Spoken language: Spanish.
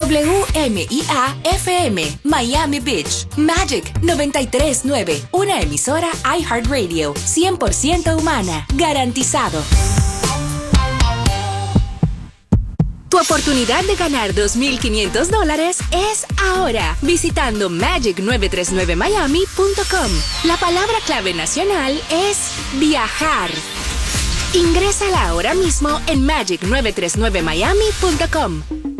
WMIA-FM, Miami Beach. Magic 93.9, una emisora iHeartRadio, 100% humana, garantizado. Tu oportunidad de ganar $2,500 es ahora, visitando magic939miami.com. La palabra clave nacional es viajar. Ingrésala ahora mismo en magic939miami.com.